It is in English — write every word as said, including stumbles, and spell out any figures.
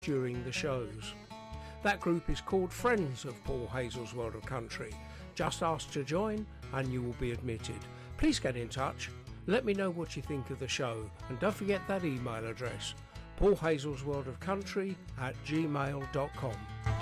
during the shows. That group is called Friends of Paul Hazel's World of Country. Just ask to join and you will be admitted. Please get in touch. Let me know what you think of the show, and don't forget that email address, paul hazels world of country at gmail dot com.